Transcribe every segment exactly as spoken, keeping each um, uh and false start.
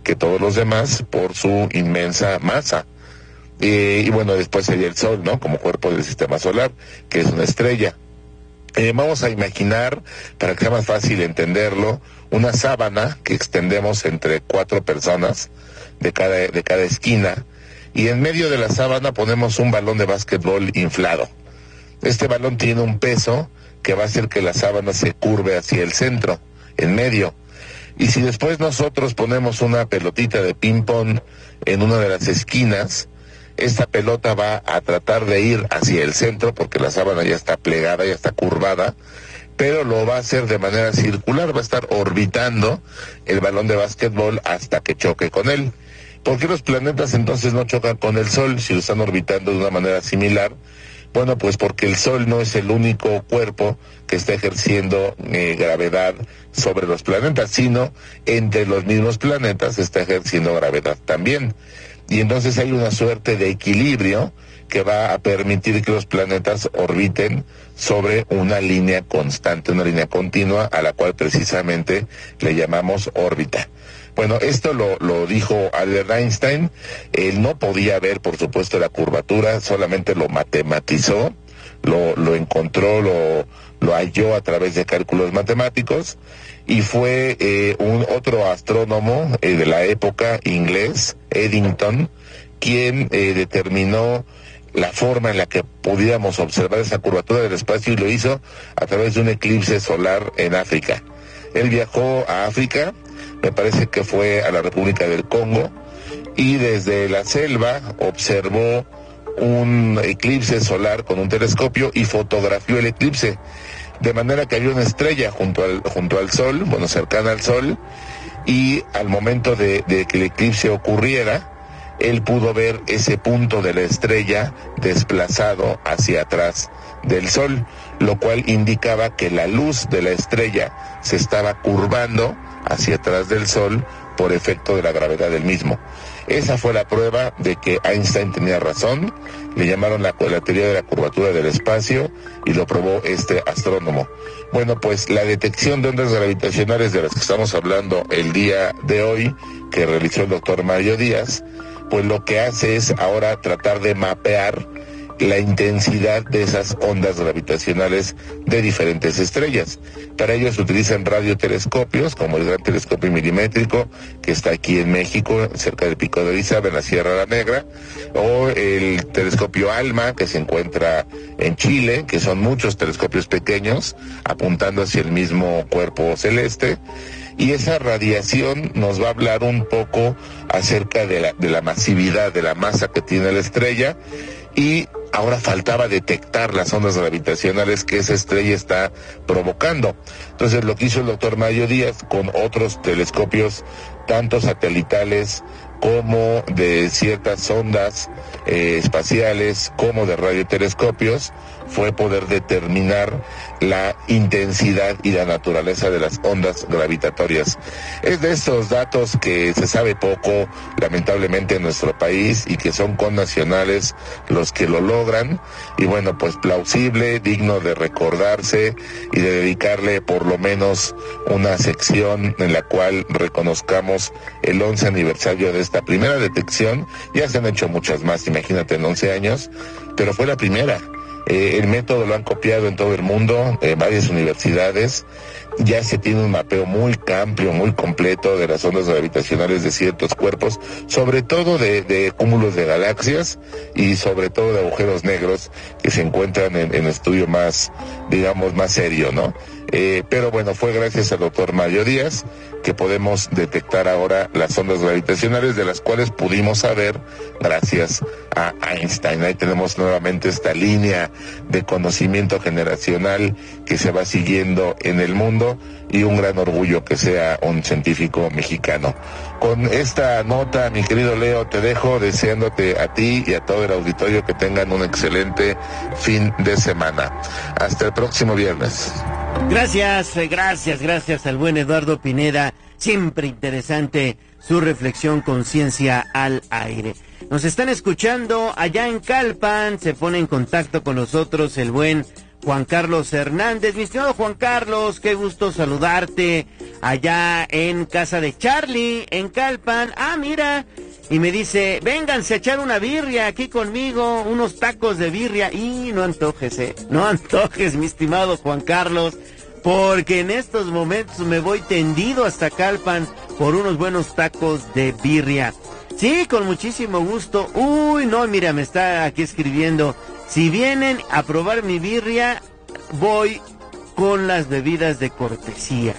que todos los demás por su inmensa masa. Eh, y bueno, después sería el Sol, ¿no? Como cuerpo del sistema solar, que es una estrella. Eh, vamos a imaginar, para que sea más fácil entenderlo, una sábana que extendemos entre cuatro personas de cada, de cada esquina, y en medio de la sábana ponemos un balón de básquetbol inflado. Este balón tiene un peso que va a hacer que la sábana se curve hacia el centro, en medio. Y si después nosotros ponemos una pelotita de ping-pong en una de las esquinas, esta pelota va a tratar de ir hacia el centro porque la sábana ya está plegada, ya está curvada, pero lo va a hacer de manera circular, va a estar orbitando el balón de básquetbol hasta que choque con él. ¿Por qué los planetas entonces no chocan con el Sol si lo están orbitando de una manera similar? Bueno, pues porque el Sol no es el único cuerpo que está ejerciendo eh, gravedad sobre los planetas, sino entre los mismos planetas está ejerciendo gravedad también. Y entonces hay una suerte de equilibrio que va a permitir que los planetas orbiten sobre una línea constante, una línea continua, a la cual precisamente le llamamos órbita. Bueno, esto lo, lo dijo Albert Einstein. Él no podía ver, por supuesto, la curvatura, solamente lo matematizó, lo, lo encontró, lo, lo halló a través de cálculos matemáticos, y fue eh, un otro astrónomo eh, de la época, inglés, Eddington, quien eh, determinó la forma en la que pudiéramos observar esa curvatura del espacio, y lo hizo a través de un eclipse solar en África. Él viajó a África, me parece que fue a la República del Congo, y desde la selva observó un eclipse solar con un telescopio y fotografió el eclipse, de manera que había una estrella junto al, junto al Sol, bueno, cercana al Sol, y al momento de, de que el eclipse ocurriera, él pudo ver ese punto de la estrella desplazado hacia atrás del Sol, lo cual indicaba que la luz de la estrella se estaba curvando hacia atrás del Sol por efecto de la gravedad del mismo. Esa fue la prueba de que Einstein tenía razón. Le llamaron la, la teoría de la curvatura del espacio, y lo probó este astrónomo. Bueno, pues la detección de ondas gravitacionales de las que estamos hablando el día de hoy, que realizó el doctor Mario Díaz, pues lo que hace es ahora tratar de mapear la intensidad de esas ondas gravitacionales de diferentes estrellas. Para ello se utilizan radiotelescopios, como el Gran Telescopio Milimétrico, que está aquí en México, cerca del Pico de Orizaba, en la Sierra de la Negra, o el telescopio ALMA, que se encuentra en Chile, que son muchos telescopios pequeños, apuntando hacia el mismo cuerpo celeste. Y esa radiación nos va a hablar un poco acerca de la, de la masividad, de la masa que tiene la estrella, y ahora faltaba detectar las ondas gravitacionales que esa estrella está provocando. Entonces lo que hizo el doctor Mario Díaz con otros telescopios, tanto satelitales como de ciertas ondas eh, espaciales, como de radiotelescopios, fue poder determinar la intensidad y la naturaleza de las ondas gravitatorias. Es de estos datos que se sabe poco, lamentablemente, en nuestro país, y que son connacionales los que lo logran, y bueno, pues plausible, digno de recordarse y de dedicarle por lo menos una sección en la cual reconozcamos el once aniversario de esta primera detección. Ya se han hecho muchas más, imagínate, en once años, pero fue la primera. Eh, el método lo han copiado en todo el mundo, en varias universidades. Ya se tiene un mapeo muy amplio, muy completo de las ondas gravitacionales de ciertos cuerpos, sobre todo de, de cúmulos de galaxias, y sobre todo de agujeros negros que se encuentran en, en estudio más, digamos, más serio, ¿no? Eh, pero bueno, fue gracias al doctor Mario Díaz que podemos detectar ahora las ondas gravitacionales, de las cuales pudimos saber gracias a Einstein. Ahí tenemos nuevamente esta línea de conocimiento generacional que se va siguiendo en el mundo, y un gran orgullo que sea un científico mexicano. Con esta nota, mi querido Leo, te dejo deseándote a ti y a todo el auditorio que tengan un excelente fin de semana. Hasta el próximo viernes. Gracias, gracias, gracias al buen Eduardo Pineda. Siempre interesante su reflexión con Ciencia al Aire. Nos están escuchando allá en Calpan, se pone en contacto con nosotros el buen Juan Carlos Hernández. Mi estimado Juan Carlos, qué gusto saludarte allá en casa de Charlie, en Calpan. Ah, mira, y me dice, vénganse a echar una birria aquí conmigo, unos tacos de birria. Y no antojes, eh, no antojes, mi estimado Juan Carlos, porque en estos momentos me voy tendido hasta Calpan por unos buenos tacos de birria. Sí, con muchísimo gusto. Uy, no, mira, me está aquí escribiendo. Si vienen a probar mi birria, voy con las bebidas de cortesía.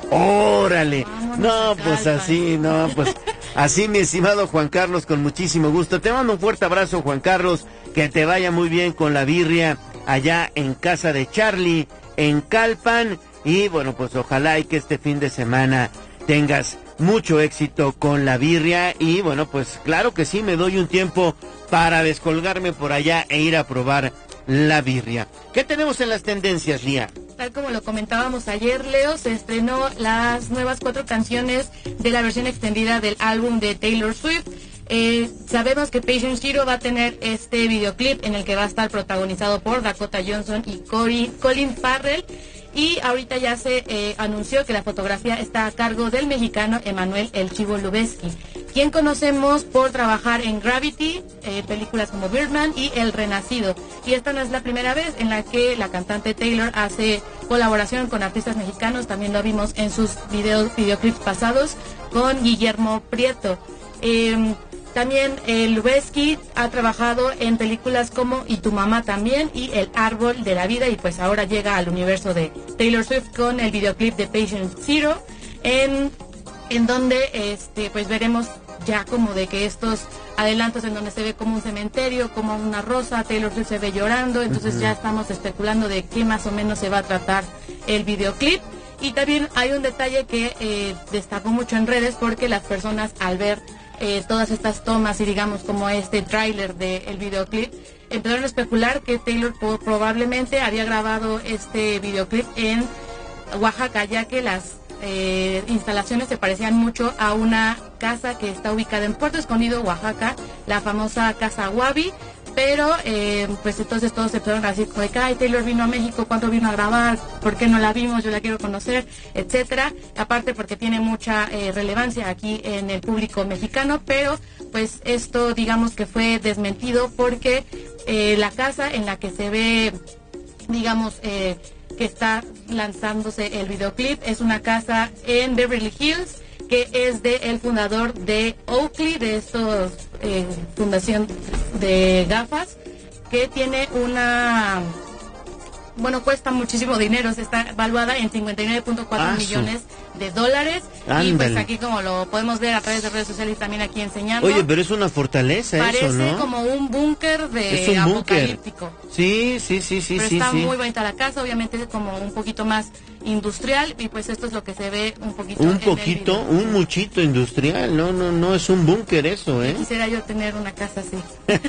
¡Órale! Vámonos, no, pues así, no, pues así, mi estimado Juan Carlos, con muchísimo gusto. Te mando un fuerte abrazo, Juan Carlos, que te vaya muy bien con la birria allá en casa de Charlie, en Calpan. Y bueno, pues ojalá y que este fin de semana tengas mucho éxito con la birria. Y bueno, pues claro que sí, me doy un tiempo para descolgarme por allá e ir a probar la birria. ¿Qué tenemos en las tendencias, Lía? Tal como lo comentábamos ayer, Leo, se estrenó las nuevas cuatro canciones de la versión extendida del álbum de Taylor Swift. Eh, sabemos que Patient Zero va a tener este videoclip en el que va a estar protagonizado por Dakota Johnson y Corey, Colin Farrell. Y ahorita ya se eh, anunció que la fotografía está a cargo del mexicano Emanuel El Chivo Lubezki, quien conocemos por trabajar en Gravity, eh, películas como Birdman y El Renacido. Y esta no es la primera vez en la que la cantante Taylor hace colaboración con artistas mexicanos. También lo vimos en sus videos, videoclips pasados con Guillermo Prieto. Eh, También eh, Lubezki ha trabajado en películas como Y tu mamá también y El árbol de la vida, y pues ahora llega al universo de Taylor Swift con el videoclip de Patient Zero, en, en donde este pues veremos ya como de que estos adelantos en donde se ve como un cementerio, como una rosa, Taylor Swift se ve llorando, entonces uh-huh. ya estamos especulando de qué más o menos se va a tratar el videoclip. Y también hay un detalle que eh, destacó mucho en redes, porque las personas al ver Eh, todas estas tomas y digamos como este tráiler del videoclip, empezaron a especular que Taylor po- probablemente había grabado este videoclip en Oaxaca, ya que las eh, instalaciones se parecían mucho a una casa que está ubicada en Puerto Escondido, Oaxaca, la famosa Casa Wabi. Pero, eh, pues entonces todos se empezaron a decir como de que, ay, Taylor vino a México, ¿cuándo vino a grabar? ¿Por qué no la vimos? Yo la quiero conocer, etcétera. Aparte porque tiene mucha eh, relevancia aquí en el público mexicano, pero pues esto digamos que fue desmentido porque eh, la casa en la que se ve, digamos, eh, que está lanzándose el videoclip es una casa en Beverly Hills, que es de el fundador de Oakley, de estos eh, fundación de gafas, que tiene una, bueno, cuesta muchísimo dinero, se está valuada en cincuenta y nueve punto cuatro ah, millones de dólares. Ándale. Y pues aquí como lo podemos ver a través de redes sociales y también aquí enseñando. Oye, pero es una fortaleza parece eso, ¿no? Parece como un búnker de es un apocalíptico. Búnker. Sí, sí, sí, sí, pero sí. está sí. muy bonita la casa, obviamente es como un poquito más industrial, y pues esto es lo que se ve un poquito. Un poquito, un muchito industrial, no, no, no es un búnker eso, ¿eh? Quisiera yo tener una casa así.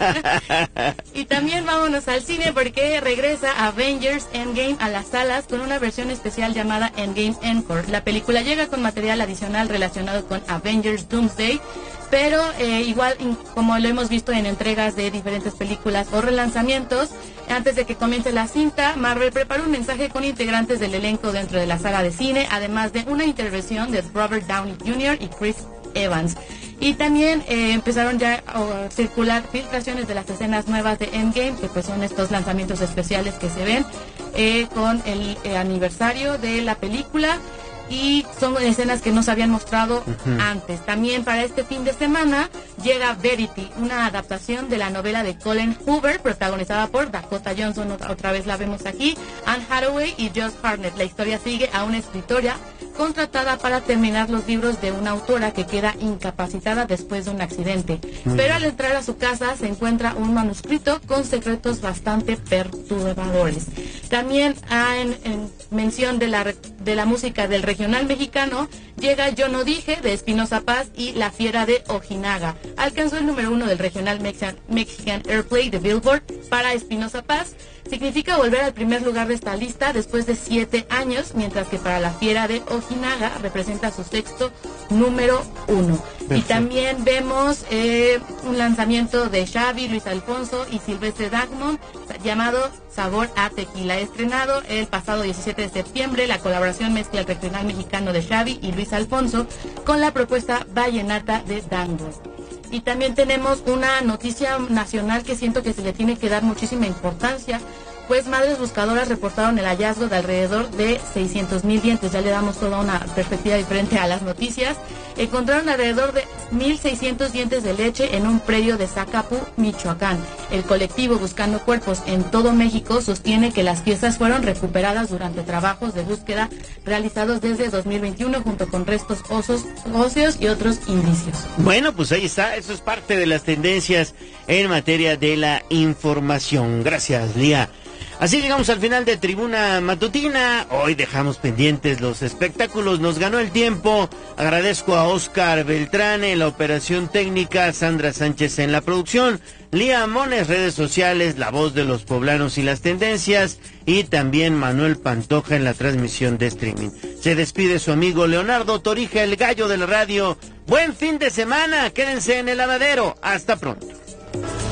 Y también vámonos al cine porque regresa Avengers Endgame a las salas con una versión especial llamada Endgame Encore. La película llega con material adicional relacionado con Avengers Doomsday, pero eh, igual como lo hemos visto en entregas de diferentes películas o relanzamientos, antes de que comience la cinta, Marvel preparó un mensaje con integrantes del elenco dentro de la sala de cine, además de una intervención de Robert Downey junior y Chris Evans. Y también eh, empezaron ya a circular filtraciones de las escenas nuevas de Endgame, que pues son estos lanzamientos especiales que se ven eh, con el eh, aniversario de la película. Y son escenas que no se habían mostrado uh-huh. antes. También para este fin de semana llega Verity, una adaptación de la novela de Colin Hoover, protagonizada por Dakota Johnson, otra, otra vez la vemos aquí, Anne Hathaway y Josh Hartnett. La historia sigue a una escritora contratada para terminar los libros de una autora que queda incapacitada después de un accidente. Muy Pero bien. Al entrar a su casa se encuentra un manuscrito con secretos bastante perturbadores. También hay en, en mención de la, de la música del regional mexicano, llega Yo No Dije de Espinoza Paz y La Fiera de Ojinaga. Alcanzó el número uno del regional Mexican, Mexican Airplay de Billboard para Espinoza Paz. Significa volver al primer lugar de esta lista después de siete años, mientras que para La Fiera de Ojinaga representa su sexto número uno. Perfecto. Y también vemos eh, un lanzamiento de Xavi, Luis Alfonso y Silvestre Dangond, llamado Sabor a Tequila. Estrenado el pasado diecisiete de septiembre, la colaboración mezcla el regional mexicano de Xavi y Luis Alfonso con la propuesta vallenata de Dango. Y también tenemos una noticia nacional que siento que se le tiene que dar muchísima importancia, pues madres buscadoras reportaron el hallazgo de alrededor de seiscientos mil dientes. Ya le damos toda una perspectiva diferente a las noticias. Encontraron alrededor de mil seiscientos dientes de leche en un predio de Zacapú, Michoacán. El colectivo Buscando Cuerpos en todo México sostiene que las piezas fueron recuperadas durante trabajos de búsqueda realizados desde dos mil veintiuno junto con restos osos, óseos y otros indicios. Bueno, pues ahí está. Eso es parte de las tendencias en materia de la información. Gracias, Lía. Así llegamos al final de Tribuna Matutina. Hoy dejamos pendientes los espectáculos. Nos ganó el tiempo. Agradezco a Oscar Beltrán en la operación técnica, Sandra Sánchez en la producción, Lía Mones, redes sociales, la voz de los poblanos y las tendencias, y también Manuel Pantoja en la transmisión de streaming. Se despide su amigo Leonardo Torija, el gallo de la radio. Buen fin de semana. Quédense en el lavadero. Hasta pronto.